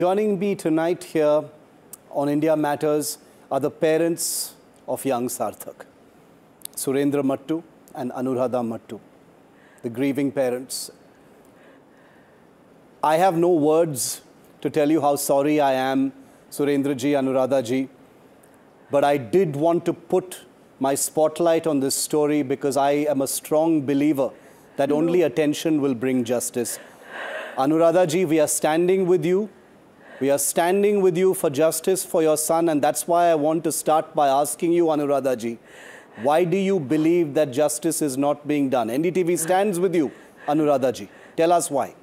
Joining me tonight here on India Matters are the parents of young Sarthak, Surendra Mattu and Anuradha Mattu, the grieving parents. I have no words to tell you how sorry I am, Surendra ji, Anuradha ji, but I did want to put my spotlight on this story because I am a strong believer that only attention will bring justice. Anuradha ji, we are standing with you. We are standing with you for justice for your son, and that's why I want to start by asking you, Anuradha ji, why do you believe that justice is not being done? NDTV stands with you, Anuradha ji. Tell us why.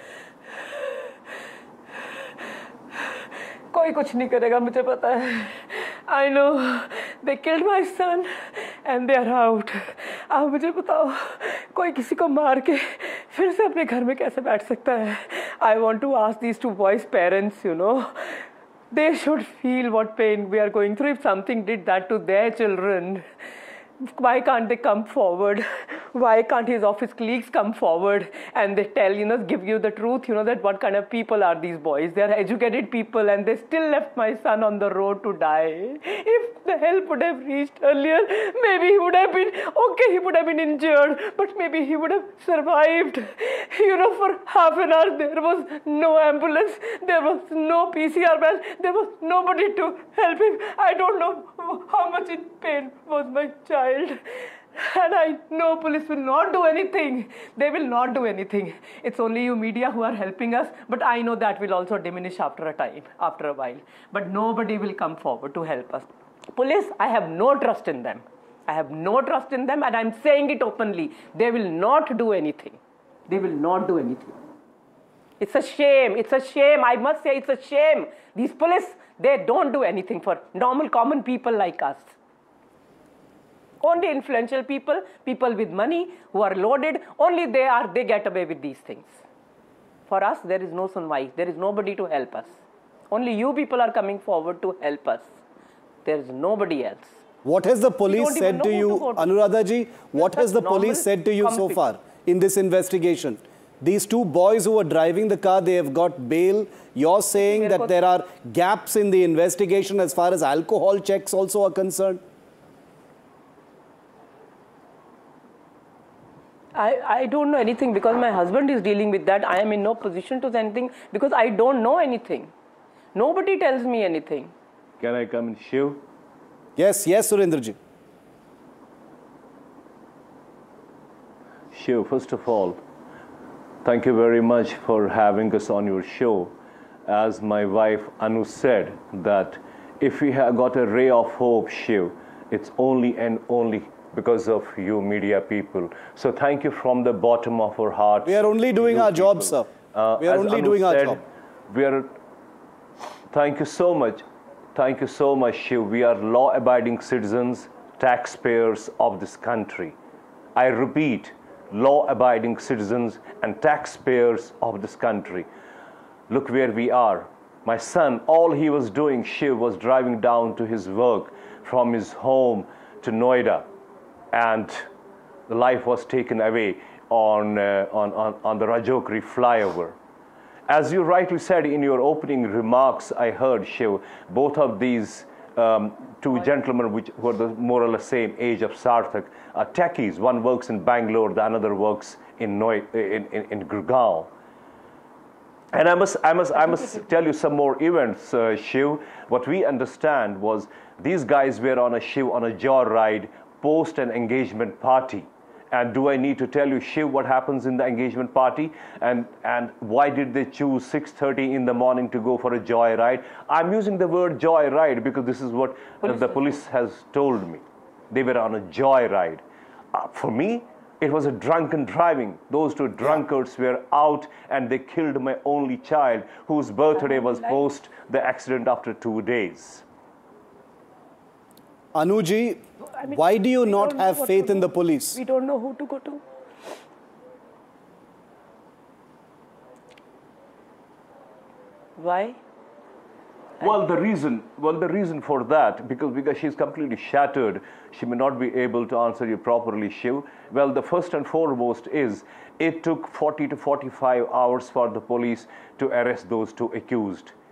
कोई कुछ नहीं करेगा मुझे पता है. I know they killed my son and they are out. आप मुझे बताओ कोई किसी को मार के फिर से अपने घर में कैसे बैठ सकता है? I want to ask these two boys' parents, you know, they should feel what pain we are going through if something did that to their children. Why can't they come forward? Why can't his office colleagues come forward and they tell, you know, give you the truth, you know, that what kind of people are these boys? They are educated people and they still left my son on the road to die. If the help would have reached earlier, maybe he would have been, okay, he would have been injured, but maybe he would have survived. You know, for half an hour there was no ambulance, there was no PCR van, there was nobody to help him. I don't know how much in pain was my child. And I know police will not do anything. They will not do anything. It's only you media who are helping us. But I know that will also diminish after a time, after a while. But nobody will come forward to help us. Police, I have no trust in them. I have no trust in them, and I'm saying it openly. They will not do anything. They will not do anything. It's a shame. It's a shame. I must say it's a shame. These police, they don't do anything for normal, common people like us. Only influential people, people with money who are loaded, only they get away with these things. For us, there is no sunwai. There is nobody to help us. Only you people are coming forward to help us. There is nobody else. What has the police said to you, Anuradha ji? What has the police said to you so far in this investigation? These two boys who were driving the car, they have got bail. You're saying that there are gaps in the investigation as far as alcohol checks also are concerned? I don't know anything because my husband is dealing with that. I am in no position to say anything because I don't know anything. Nobody tells me anything. Can I come in, Shiv? Yes, yes, Surendra ji. Shiv, first of all, thank you very much for having us on your show. As my wife Anu said, that if we have got a ray of hope, Shiv, it's only and only because of you media people. So thank you from the bottom of our hearts. We are only doing our job, sir. We are only doing our job. Thank you so much. Thank you so much, Shiv. We are law-abiding citizens, taxpayers of this country. I repeat, law-abiding citizens and taxpayers of this country. Look where we are. My son, all he was doing, Shiv, was driving down to his work from his home to Noida. And the life was taken away on the Rajokri flyover. As you rightly said in your opening remarks, I heard, Shiv, both of these two gentlemen, which were the more or less same age of Sarthak, are techies. One works in Bangalore, the other works in Gurgaon. And I must tell you some more events, Shiv. What we understand was these guys were on a joyride post an engagement party. And do I need to tell you, Shiv, what happens in the engagement party? And why did they choose 6:30 in the morning to go for a joyride? I'm using the word joyride because this is what the police has told me. They were on a joyride. For me, it was a drunken driving. Those two drunkards were out and they killed my only child, whose birthday was post the accident after 2 days. Anuji, why do you not have faith in the police? We don't know who to go to. Why? Well, the reason for that, because she's completely shattered, she may not be able to answer you properly, Shiv. Well, the first and foremost is, it took 40 to 45 hours for the police to arrest those two accused.